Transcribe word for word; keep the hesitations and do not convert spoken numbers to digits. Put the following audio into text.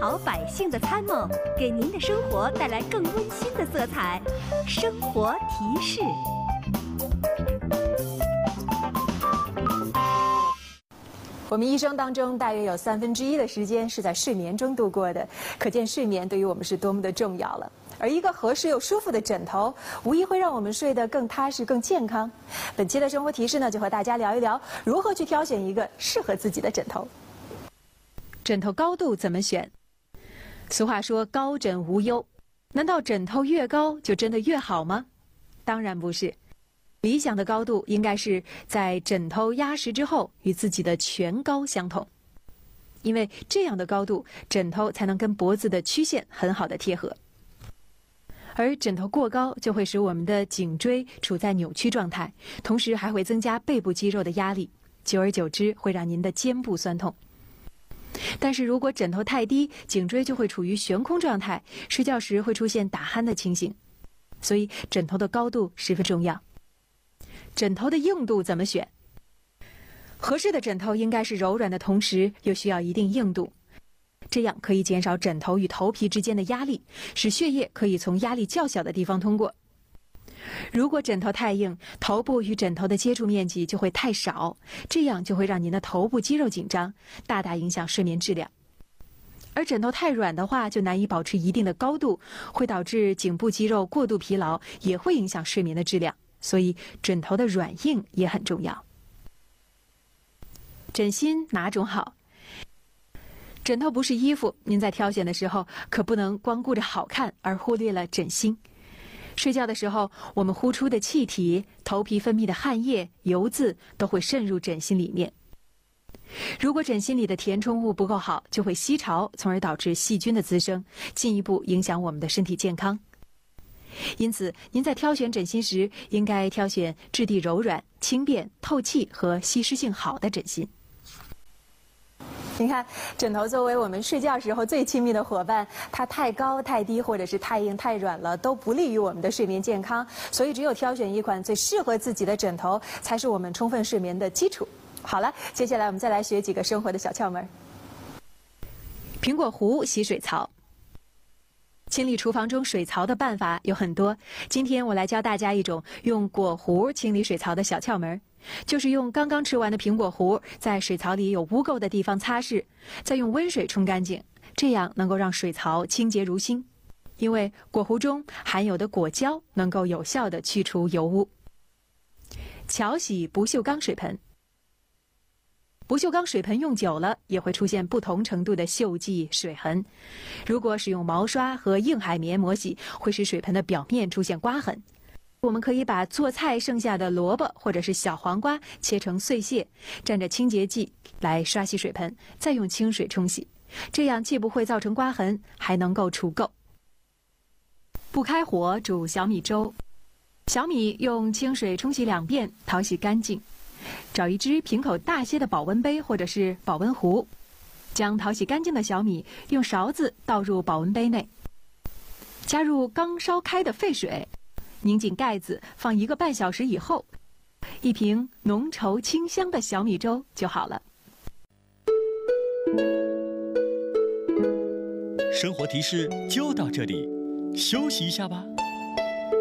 好百姓的参谋，给您的生活带来更温馨的色彩。生活提示。 我们一生当中大约有三分之一的时间是在睡眠中度过的，可见睡眠对于我们是多么的重要了。而一个合适又舒服的枕头，无疑会让我们睡得更踏实、更健康。本期的生活提示呢，就和大家聊一聊如何去挑选一个适合自己的枕头。枕头高度怎么选？俗话说高枕无忧，难道枕头越高就真的越好吗？当然不是。理想的高度应该是在枕头压实之后与自己的颧高相同，因为这样的高度，枕头才能跟脖子的曲线很好的贴合。而枕头过高就会使我们的颈椎处在扭曲状态，同时还会增加背部肌肉的压力，久而久之会让您的肩部酸痛。但是如果枕头太低，颈椎就会处于悬空状态，睡觉时会出现打鼾的情形。所以枕头的高度十分重要。枕头的硬度怎么选？合适的枕头应该是柔软的同时又需要一定硬度，这样可以减少枕头与头皮之间的压力，使血液可以从压力较小的地方通过。如果枕头太硬，头部与枕头的接触面积就会太少，这样就会让您的头部肌肉紧张，大大影响睡眠质量。而枕头太软的话，就难以保持一定的高度，会导致颈部肌肉过度疲劳，也会影响睡眠的质量。所以枕头的软硬也很重要。枕芯哪种好？枕头不是衣服，您在挑选的时候可不能光顾着好看而忽略了枕芯。睡觉的时候，我们呼出的气体、头皮分泌的汗液、油渍都会渗入枕芯里面。如果枕芯里的填充物不够好，就会吸潮，从而导致细菌的滋生，进一步影响我们的身体健康。因此，您在挑选枕芯时，应该挑选质地柔软、轻便、透气和吸湿性好的枕芯。您看，枕头作为我们睡觉时候最亲密的伙伴，它太高、太低，或者是太硬、太软了，都不利于我们的睡眠健康。所以，只有挑选一款最适合自己的枕头，才是我们充分睡眠的基础。好了，接下来我们再来学几个生活的小窍门。苹果核洗水槽。清理厨房中水槽的办法有很多，今天我来教大家一种用果核清理水槽的小窍门，就是用刚刚吃完的苹果核在水槽里有污垢的地方擦拭，再用温水冲干净，这样能够让水槽清洁如新。因为果核中含有的果胶能够有效地去除油污。巧洗不锈钢水盆。不锈钢水盆用久了也会出现不同程度的锈迹、水痕。如果使用毛刷和硬海绵磨洗，会使水盆的表面出现刮痕。我们可以把做菜剩下的萝卜或者是小黄瓜切成碎屑，蘸着清洁剂来刷洗水盆，再用清水冲洗，这样既不会造成刮痕，还能够除垢。不开火煮小米粥。小米用清水冲洗两遍，淘洗干净。找一只瓶口大些的保温杯或者是保温壶，将淘洗干净的小米用勺子倒入保温杯内，加入刚烧开的沸水，拧紧盖子，放一个半小时以后，一瓶浓稠清香的小米粥就好了。 生活提示就到这里，休息一下吧。